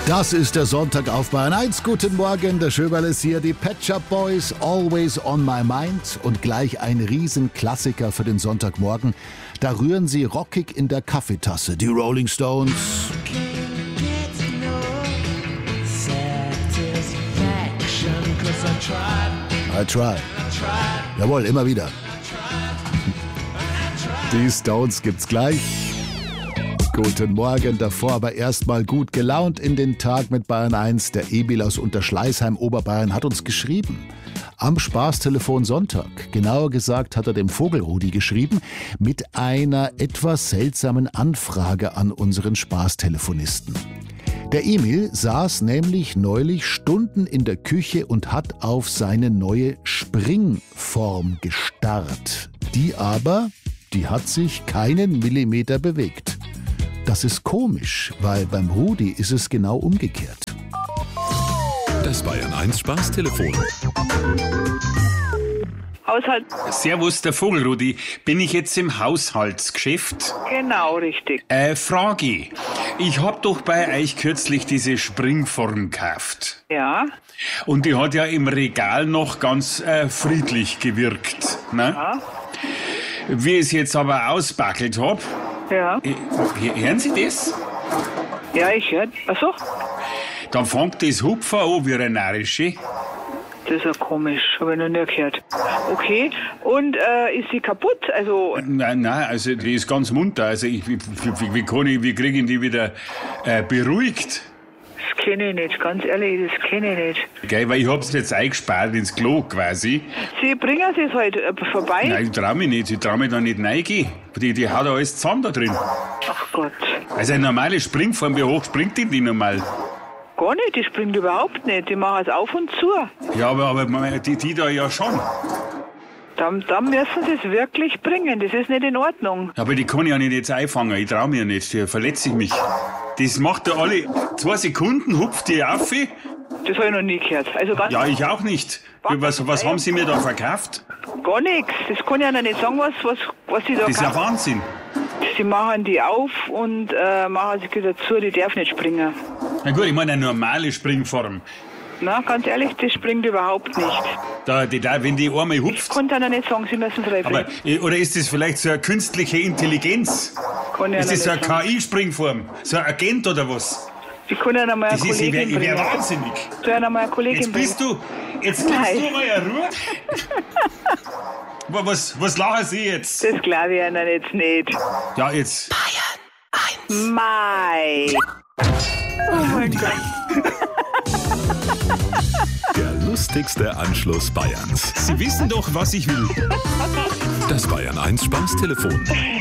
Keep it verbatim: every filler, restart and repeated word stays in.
Das ist der Sonntag auf Bayern eins. Guten Morgen, der Schöberl ist hier. Die Pet Shop Boys, Always on My Mind. Und gleich ein Riesenklassiker für den Sonntagmorgen. Da rühren sie rockig in der Kaffeetasse. Die Rolling Stones. I try. Jawohl, immer wieder. Die Stones gibt's gleich. Guten Morgen, davor aber erstmal gut gelaunt in den Tag mit Bayern eins. Der Emil aus Unterschleißheim, Oberbayern, hat uns geschrieben. Am Spaßtelefon Sonntag, genauer gesagt hat er dem Vogelrudi geschrieben, mit einer etwas seltsamen Anfrage an unseren Spaßtelefonisten. Der Emil saß nämlich neulich Stunden in der Küche und hat auf seine neue Springform gestarrt. Die aber, die hat sich keinen Millimeter bewegt. Das ist komisch, weil beim Rudi ist es genau umgekehrt. Das Bayern eins Spaßtelefon. Haushalt. Servus, der Vogelrudi. Bin ich jetzt im Haushaltsgeschäft? Genau, richtig. Äh, Frage. Ich hab doch bei euch kürzlich diese Springform gekauft. Ja. Und die hat ja im Regal noch ganz äh, friedlich gewirkt. Ne? Ja. Wie ich es jetzt aber ausbackelt hab. Ja. Äh, hören Sie das? Ja, ich höre. Achso. Dann fängt das Hupfer an wie eine Narische. Das ist ja komisch, habe ich noch nie gehört. Okay, und äh, ist sie kaputt? Also Nein, nein, also die ist ganz munter. Also ich, wie, wie, wie, kann ich, wie kriege ich die wieder äh, beruhigt? das kenne ich nicht, ganz ehrlich, das kenne ich nicht. Gell, weil ich hab's jetzt eingespart ins Klo quasi. Sie bringen es heute äh, vorbei? Nein, ich trau mich nicht, ich trau mich da nicht reingehen. Die, die hat da alles zusammen da drin. Ach Gott. Also eine normale Springform, wie hoch springt die denn normal? Gar nicht, die springt überhaupt nicht, die machen es auf und zu. Ja, aber, aber die, die da ja schon. Dann, dann müssen sie es wirklich bringen, das ist nicht in Ordnung. Aber die kann ich ja nicht jetzt einfangen, ich trau mir nicht, da verletze ich mich. Das macht ja alle zwei Sekunden, hupft die auf. Das habe ich noch nie gehört. Also ganz Ja, ich auch nicht. Was, was haben Sie mir da verkauft? Gar nichts, das kann ich Ihnen nicht sagen, was, was, was sie da Das ist ja kaufen. Wahnsinn. Sie machen die auf und äh, machen sie wieder zu, die darf nicht springen. Na gut, ich meine eine normale Springform. Na, ganz ehrlich, das springt überhaupt nicht. Da, die, da, wenn die einmal Ich hupft. konnte Ihnen nicht sagen, Sie müssen frei Aber, bringen. oder ist das vielleicht so eine künstliche Intelligenz? Kann ich Ist das so Ihnen eine nicht sagen. K I-Springform? So ein Agent oder was? Ich kann Ihnen mal eine Das ist, ich wäre Kollegin wär bringen. wahnsinnig. Soll ich Ihnen mal eine Kollegin Jetzt bringen? bist du, jetzt Nein. gibst du mal eine Ruhe. Aber was, was lachen Sie jetzt? Das glaube ich Ihnen jetzt nicht. Ja, jetzt. Mai. Oh mein Gott. Der lustigste Anschluss Bayerns. Sie wissen doch, was ich will. Das Bayern eins Spaßtelefon.